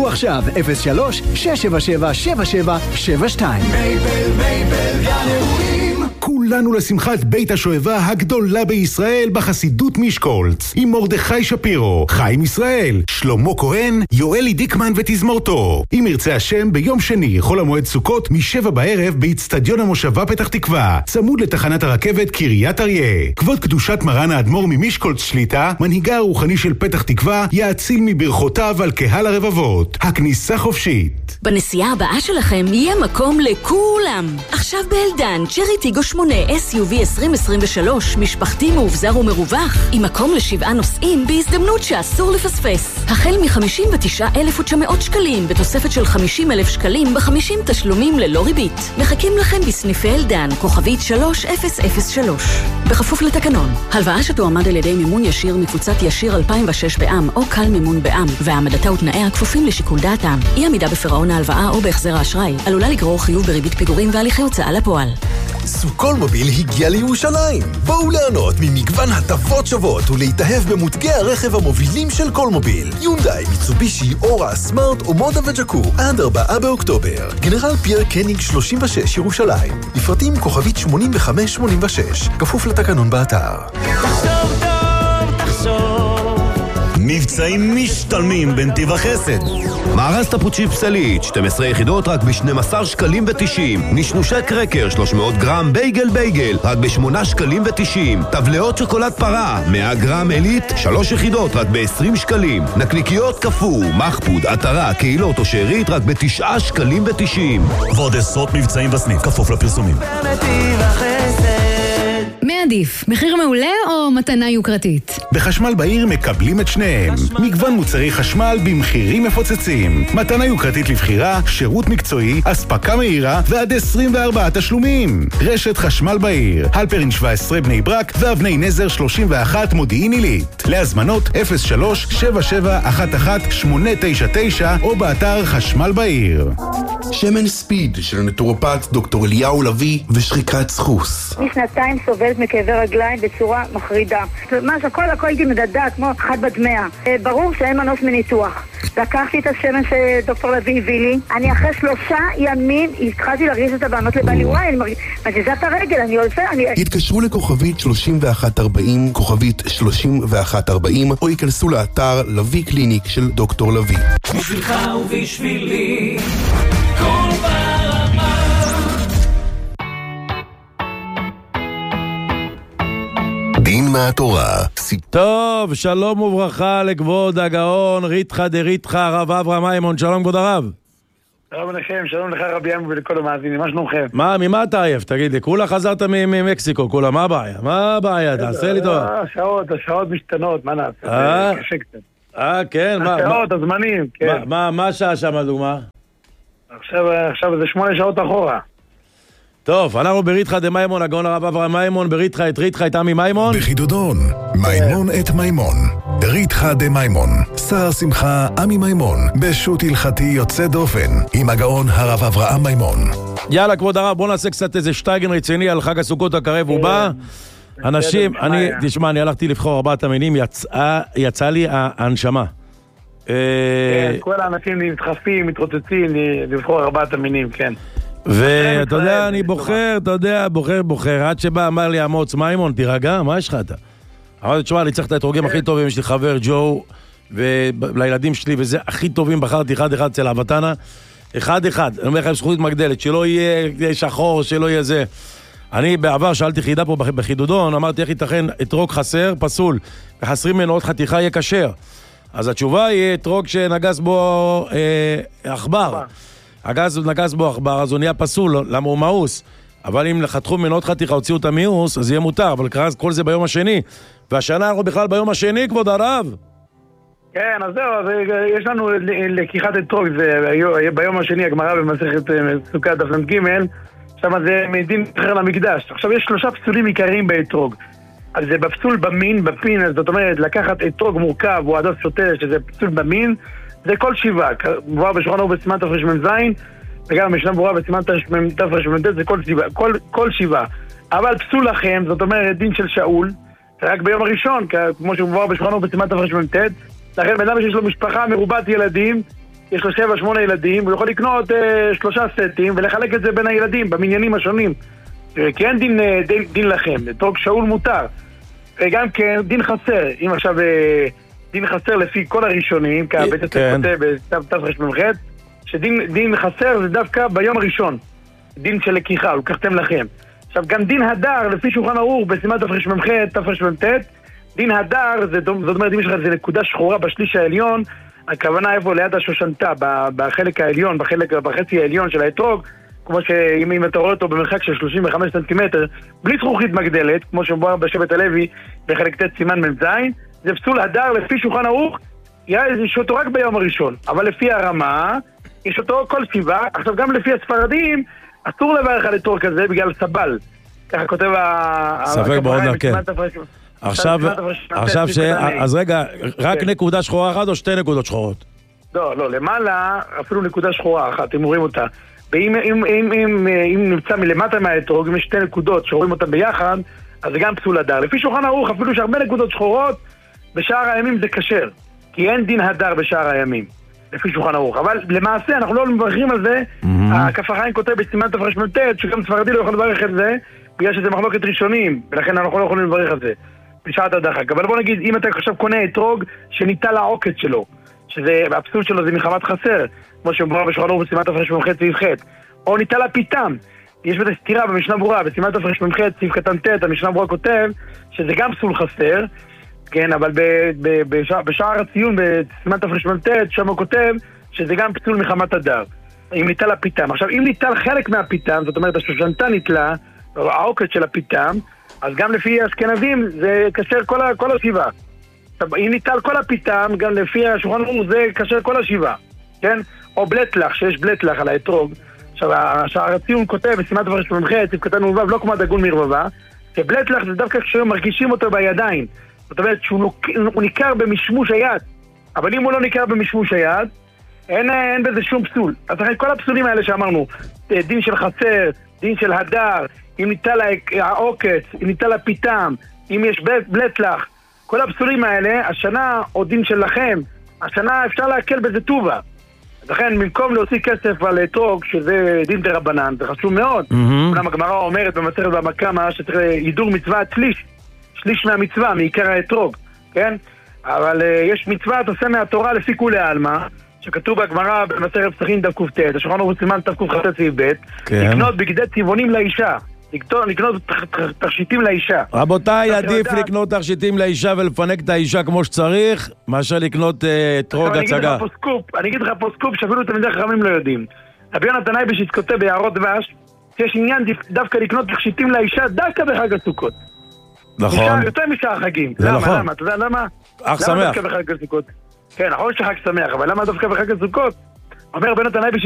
חייגו עכשיו 03-677-7772. מייבל גן אירועים. כולנו לשמחת בית השואבה הגדולה בישראל בחסידות משקולץ, עם מרדכי שפירו, חיים ישראל, שלמה כהן, יואלי דיקמן ותזמורתו. אם ירצה השם, ביום שני חול המועד סוכות מ7 בערב באצטדיון המושבה פתח תקווה, צמוד לתחנת הרכבת קריית אריה. כבוד קדושת מרן האדמו"ר ממשקולץ שליטה, מנהיגה הרוחני של פתח תקווה, יאציל מברכותיו על קהל הרבבות. הכניסה חופשית. בנסיעה הבאה שלכם יהיה מקום לכולם. עכשיו באלדן, צ'רי טיגו 8 SUV 2023, משפחתי מאובזר ומרווח, עם מקום ל7 נוסעים בהזדמנות שאסור לפספס. החל מ-59,900 שקלים, בתוספת של 50,000 שקלים ב50 תשלומים ללא ריבית. מחכים לכם בסניפי אלדן, כוכבית 3003. בכפוף לתקנון. הלוואה שתועמד על ידי מימון ישיר מקבוצת ישיר 2006 בע"מ או קל מימון בע"מ, והעמדתה ותנאיה כפופים לשיקול דעתם. אי עמידה בפירעון ההלוואה או בהחזר האשראי עלולה לגרור חיוב בריבית פיגורים והליכי הוצאה לפועל. סוקולמוביל הגיע לירושלים. בואו ליהנות ממגוון הטבות שוות ולהתאהב במותגי הרכב המובילים של קולמוביל. יונדאי, מיצובישי, אורה, סמארט ומודה וג'קו. עד 4 באוקטובר. גנרל פייר קניג 36 ירושלים. לפרטים כוכבית 8586. כפוף לתקנון באתר. תחשוב טוב, תחשוב. מבצעים משתלמים בנתיב החסד. מארז טפוצ'י פסלית 12 יחידות רק ב12 שקלים ו90. נשנושי קרקר 300 גרם בייגל רק ב8 שקלים ו90. טבלאות שוקולד פרה 100 גרם אלית 3 יחידות רק ב20 שקלים. נקניקיות קפוא, מחפוד, עטרה, קהילות או שארית רק ב9 שקלים ו90. ועוד עשרות מבצעים בסניף, כפוף לפרסומים. בנתיב החסד. מה עדיף, מחיר מעולה או מתנה יוקרתית? בחשמל בעיר מקבלים את שניהם. מגוון מוצרי חשמל במחירים מפוצצים. מתנה יוקרתית לבחירה, שירות מקצועי, אספקה מהירה ועד 24 תשלומים. רשת חשמל בעיר, הלפרין 17 בני ברק ואבני נזר 31 מודיעין עילית. להזמנות 03-7711-899 או באתר חשמל בעיר. שמן ספיד של נטורופט דוקטור אליהו לוי ושחיקת סחוס. משנתיים סובלת מכאבי רגליים בצורה מחרידה. ממש הכל הייתי מדדה כמו אחד בדמיה. ברור שאין מנוס מניתוח. לקחתי את השמן שדוקטור לוי הביא לי. אני אחרי 3 ימים התחלתי להרגיש את הבנות לבעלי. וואי, אני מזיזה את הרגל, אני עושה... התקשרו לכוכבית 3140, כוכבית 3140, או ייכנסו לאתר לוי קליניק של דוקטור לוי. בשבילך ובשבילי כל ברמה. דין מהתורה. טוב, שלום וברכה לכבוד הגאון ריתחא דריתחא הרב אברהם מימון. שלום כבוד הרב. שלום לכם, שלום לך רבי ים ולכל המאזינים, מה שלומכם? ממה אתה עייף? תגיד לי, כולה חזרת ממקסיקו, כולה, מה הבעיה? מה הבעיה? תעשה לי טוב. השעות משתנות, מה נעשה? קשה קצת. כן, השעות, הזמנים, כן. מה השעה שם לדוגמה? עכשיו זה 8 שעות אחורה. טוב, אנחנו בריתחא דמימון, הגאון הרב אברהם מימון, בריתחא את ריתחא את עמי מימון. בחידודון, מימון את מימון. ריתחא דמימון, שר שמחה עמי מימון, בשו"ת הלכתי יוצא דופן, עם הגאון הרב אברהם מימון. יאללה כבוד הרב, בוא נעשה קצת איזה שטייגן רציני על חג הסוכות הקרב ובא. אנשים, תשמע, אני הלכתי לבחור 4 המינים, יצא לי הנשמה. כל האנשים נדחפים, מתרוצצים לבחור 4 המינים, כן. ואתה יודע, אני בוחר, אתה יודע, בוחר, עד שבא אמר לי אמוץ מימון, תירגע, מה יש לך אתה? אמרתי, תשמע, אני צריך את האתרוגים הכי טובים, יש לי חבר ג'ו, ולילדים שלי, וזה הכי טובים, בחרתי 1-1 אצל אבטנה, 1-1, אני אומר לך, זכות מגדלת, שלא יהיה שחור, שלא יהיה זה. אני בעבר שאלתי חידה פה בחידודון, אמרתי, איך ייתכן, אתרוג חסר, פסול, וחסרים ממנו עוד חתיכה, יהיה כשר. אז התשובה היא, אתרוג שנגס בו עכבר. נגס בו עכבר, אז הוא נהיה פסול, למה הוא מאוס. אבל אם חתכו ממנו עוד חתיכה, הוציאו את המיאוס, אז יהיה מותר, אבל כל זה ביום השני. והשנה אנחנו בכלל ביום השני, כבוד הרב. כן, אז זהו, יש לנו לקיחת אתרוג, זה ביום השני, הגמרא במסכת סוכת דף ל"ג, שם זה מדין אחר למקדש. עכשיו יש 3 פסולים עיקריים באתרוג. אז זה בפסול במין, בפין, זאת אומרת, לקחת אתרוג מורכב, או הדס סוטה, שזה פסול במין, זה כל 7, מבואר בשולחן ערוך בסימן תרמ"ז, וגם במשנה ברורה בסימן תרמ"ט, זה כל 7. אבל פסול לכם, זאת אומרת, דין של שאול, רק ביום הראשון, כמו שמבואר בשולחן ערוך בסימן תרמ"ט, לכן בן אדם שיש לו משפחה מרובת ילדים, יש לו 7-8 ילדים, הוא יכול לקנות 3 סטים ולחלק את זה בין הילדים במניינים השונים. כי אין דין לכם, אתרוג שאול מותר. וגם כן, דין חסר. אם עכשיו דין חסר לפי כל הראשונים, כי בית הספר כותב בתרמ"ח, שדין חסר זה דווקא ביום הראשון. דין של לקיחה, לקחתם לכם. עכשיו, גם דין הדר, לפי שולחן ערוך, בסימן תרמ"ח, תרמ"ט, דין הדר, זאת אומרת, אם יש לך איזה נקודה שחורה בשליש העליון, הכוונה איפה ליד השושנתה, בחלק העליון, בחצי העליון של האתרוג, כמו שאם אתה רואה אותו במרחק של 35 סנטימטר, בלי זכוכית מגדלת, כמו שמבואר בשבט הלוי, בחלק ט' סימן מ"ז, זה פסול הדר לפי שולחן ערוך, יש אותו רק ביום הראשון, אבל לפי הרמה, יש אותו כל שבעה. עכשיו גם לפי הספרדים, אסור לברך על אתרוג כזה בגלל סבל. ככה כותב ספק בעוד נקל. עכשיו אז רגע, רק נקודה שחורה אחת או 2 נקודות שחורות? לא, למעלה אפילו נקודה שחורה אחת, אם רואים אותה. ואם נמצא מלמטה מהאתרוג, אם יש 2 נקודות שרואים אותן ביחד, אז זה גם פסול הדר. לפי שולחן ערוך, אפילו יש הרבה נקודות שחורות, בשאר הימים זה כשר, כי אין דין הדר בשאר הימים, לפי שולחן ערוך. אבל למעשה אנחנו לא מברכים על זה, הכף החיים כותב בסימן תרמ"ט, שגם ספרדי לא יכול לברך על זה, בגלל שזה מחלוקת ראשונים, ולכן אנחנו לא יכולים לברך על זה, בשעת הדחק. אבל בוא נגיד, אם אתה עכשיו קונה אתרוג שניטל העוקץ שלו, והפסול שלו זה מחמת חסר, כמו שמובא בשולחן ערוך בסימן תרמ"ח סעיף ח', או ניטל הפיתם, יש בזה סתירה במשנה ברורה, בסימן תרמ"ח סעיף קטן ט', המשנה ברורה כותב שזה גם פסול חסר, כן, אבל בשער הציון בסימן תרמ"ט שם הוא כותב שזה גם פסול מחמת הדר, אם ניטל הפיתם. עכשיו, אם ניטל חלק מהפיתם, זאת אומרת השושנתה ניטלה, העוקץ של הפיתם, אז גם לפי האשכנזים זה כשר כל השבעה. אם ניטל כל הפיתם, גם לפי השולחן ערוך זה כשר כל השבעה, כן? או בלטלח, שיש בלטלח על האתרוג. עכשיו, השער הציון כותב בסימן תרמ"ח סעיף קטן ו' לא כמו דגון מרבבה, שבלטלח זה דווקא כשמרגישים אותו בידיים. זאת אומרת שהוא ניכר במשמוש היד, אבל אם הוא לא ניכר במשמוש היד, אין בזה שום פסול. אז לכן כל הפסולים האלה שאמרנו, דין של חסר, דין של הדר, אם ניטל העוקץ, אם ניטל הפיתם, אם יש בלטלח, כל הפסולים האלה, השנה, או דין שלכם, השנה אפשר להקל בזה טובה. לכן, במקום להוציא כסף על אתרוג, שזה דין דרבנן, זה חשוב מאוד. אומנם הגמרא אומרת במסכת בבא קמא שצריך הידור מצווה שליש מהמצווה, מעיקר האתרוג, כן? אבל יש מצווה תעשה מהתורה לפי כולי עלמא, שכתוב בגמרא במסכת פסחים דף קט, השולחן ערוך סימן תק"ח סעיף ב', לקנות בגדי צבעונים לאישה, לקנות תכשיטים לאישה. רבותיי, עדיף לקנות תכשיטים לאישה ולפנק את האישה כמו שצריך, מאשר לקנות אתרוג הצגה. אני אגיד לך פה סקופ שאפילו תלמידי חכמים לא יודעים. רבי יונתן אייבשיץ כותב ביערות דבש, שיש עניין דווקא לקנות תכשיטים לאישה דווקא בחג הסוכות. נכון. יותר משאר החגים. זה נכון. למה? אתה יודע למה? אך שמח. למה דווקא בחג הסוכות? כן, נכון שחג שמח, אבל למה דווקא בחג הסוכות? אומר רבי יונתן אייבשיץ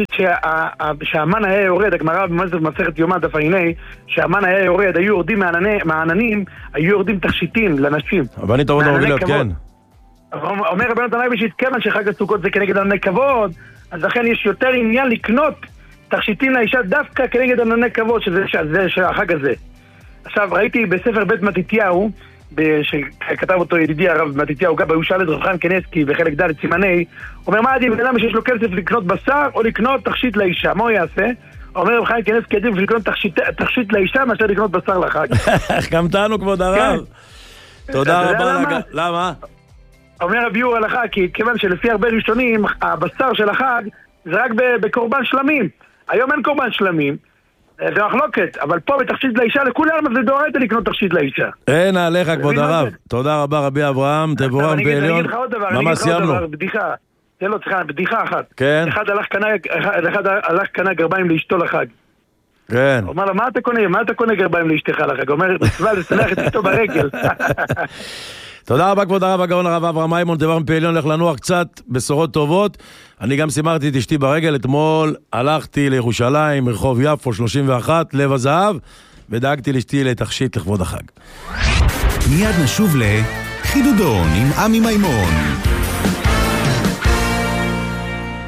שהמן היה יורד, הגמרא במסכת יומא דף ע"ה, שהמן היה יורד, היו יורדים מהעננים, היו יורדים תכשיטים לנשים. אבל אני תמיד אומר להיות, כן. אומר רבי יונתן אייבשיץ, כיוון שחג הסוכות זה כנגד ענני כבוד, אז לכן יש יותר עניין לקנות תכשיטים לאישה דווקא כנגד ענני כבוד, שזה החג הזה. עכשיו, ראיתי בספר בית מתתיהו, שכתב אותו ידידי הרב מתתיהו, גם הוא שאל את רב חיים קניאסקי בחלק ד' סימני, אומר מה עדיף, למה שיש לו כסף לקנות בשר או לקנות תכשיט לאישה, מה הוא יעשה? אומר רב חיים קניאסקי עדיף לקנות תכשיט לאישה מאשר לקנות בשר לחג. החכמתנו כבוד הרב. תודה רבה. למה? אומר רבי יור הלכה, כי כיוון שלפי הרבה ראשונים הבשר של החג זה רק בקורבן שלמים. היום אין קורבן שלמים, זה מחלוקת, אבל פה בתכשיט לאישה לכולם זה דורייתא לקנות תכשיט לאישה. אין עליך כבוד הרב. תודה רבה רבי אברהם, תבורך בעליון. אני אגיד לך עוד דבר, בדיחה. זה לא צריכה, בדיחה אחת. כן. אחד הלך קנה גרביים לאשתו לחג. כן. הוא אמר לה, מה אתה קונה גרביים לאשתך לחג? הוא אומר, מצווה לשמח את אשתו ברגל. תודה רבה כבוד הרב הגאון הרב אברהם מימון, תבורך בעליון, לך לנוח קצת, בשורות טובות. אני גם סימרתי את אשתי ברגל, אתמול הלכתי לירושלים, רחוב יפו 31, לב הזהב, ודאגתי לאשתי לתכשיט לכבוד החג. מיד נשוב לחידודון עם עמי מימון.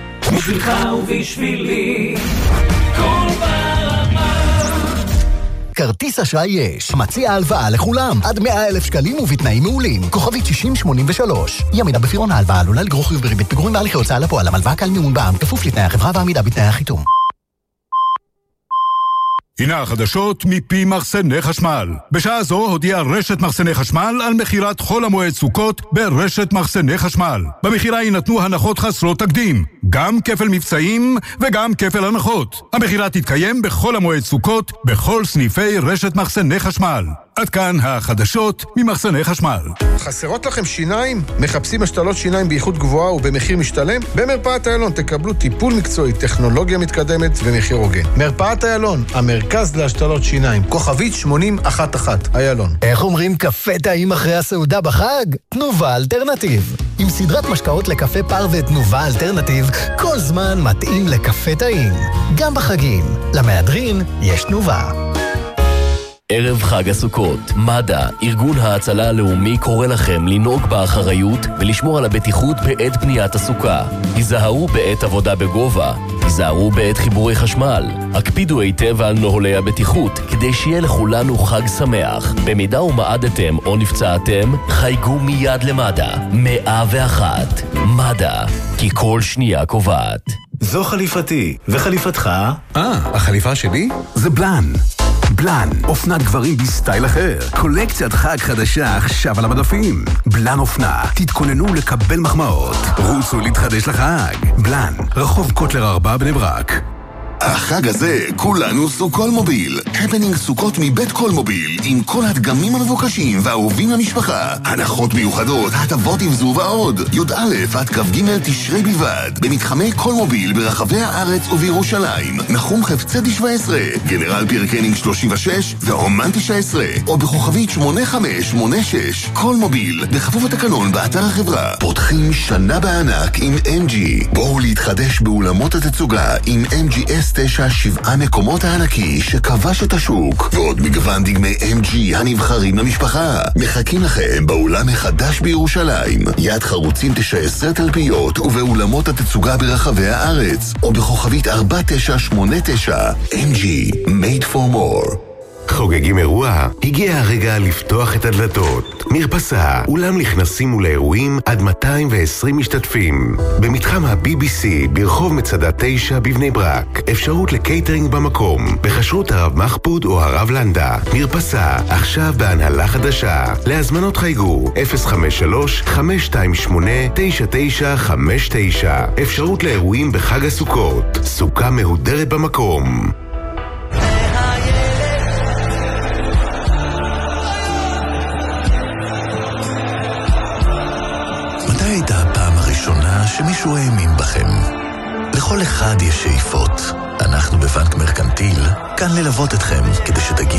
בשבילך ובשבילי כל ברמה. כרטיס אשראי יש. מציע הלוואה לכולם, עד 100,000 שקלים ובתנאים מעולים. כוכבית 6083. ימינה בפירעון ההלוואה עלולה לגרור חיוב בריבית פיגורים והליכי הוצאה לפועל. המלוואה קל מימון בע"מ, כפוף לתנאי החברה ועמידה בתנאי החיתום. הנה החדשות מפי מחסני חשמל. בשעה זו הודיעה רשת מחסני חשמל על מחירת חול המועד סוכות ברשת מחסני חשמל. במחירה יינתנו הנחות חסרות תקדים, גם כפל מבצעים וגם כפל הנחות. המחירה תתקיים בכל המועד סוכות בכל סניפי רשת מחסני חשמל. עד כאן החדשות ממחסני חשמל. חסרות לכם שיניים? מחפשים השתלות שיניים באיכות גבוהה ובמחיר משתלם? במרפאת איילון תקבלו טיפול מקצועי, טכנולוגיה מתקדמת ומחיר הוגן. מרפאת איילון, המרכז להשתלות שיניים. כוכבית 8011, איילון. איך אומרים קפה טעים אחרי הסעודה בחג? תנובה אלטרנטיב. עם סדרת משקאות לקפה פר ותנובה אלטרנטיב, כל זמן מתאים לקפה טעים. גם בחגים. למהדרין יש תנובה. ערב חג הסוכות, מד"א, ארגון ההצלה הלאומי, קורא לכם לנהוג באחריות ולשמור על הבטיחות בעת בניית הסוכה. היזהרו בעת עבודה בגובה, היזהרו בעת חיבורי חשמל. הקפידו היטב על נוהלי הבטיחות כדי שיהיה לכולנו חג שמח. במידה ומעדתם או נפצעתם, חייגו מיד למד"א. 101. מד"א, כי כל שנייה קובעת. זו חליפתי, וחליפתך? החליפה שלי? זה בלן. בלן, אופנת גברים בסטייל אחר. קולקציית חג חדשה עכשיו על המדפים. בלן אופנה, תתכוננו לקבל מחמאות. רוצו להתחדש לחג. בלן, רחוב קוטלר 4 בני ברק. החג הזה כולנו סוכולמוביל. הפנינג סוכות מבית קולמוביל, עם כל הדגמים המבוקשים והאהובים למשפחה. הנחות מיוחדות, הטבות עם זו ועוד. י"א עד כ"ג תשרי בלבד, במתחמי קולמוביל ברחבי הארץ ובירושלים. נחום חפצי 17, גנרל פירקנינג 36 והומן 19, או בכוכבית 8586. קולמוביל, בכפוף התקנון באתר החברה. פותחים שנה בענק עם MG. בואו להתחדש באולמות התצוגה עם MGS 9 7 מקומות הענקי שכבש את השוק, ועוד מגוון דגמי MG הנבחרים למשפחה. מחכים לכם באולם החדש בירושלים, יד חרוצים 19 תלפיות, ובאולמות התצוגה ברחבי הארץ, או בכוכבית 4989. MG, made for more. חוגגים אירוע? הגיע הרגע לפתוח את הדלתות. מרפסה, אולם נכנסים ולאירועים עד 220 משתתפים. במתחם ה-BBC ברחוב מצדה 9 בבני ברק. אפשרות לקייטרינג במקום, בחשרות הרב מחפוד או הרב לנדה. מרפסה, עכשיו בהנהלה חדשה. להזמנות חייגו 053-528-9959. אפשרות לאירועים בחג הסוכות. סוכה מהודרת במקום. הייתה הפעם הראשונה שמישהו האמין בכם. לכל אחד יש שאיפות. אנחנו בבנק מרקנטיל כאן ללוות אתכם כדי שתגיעו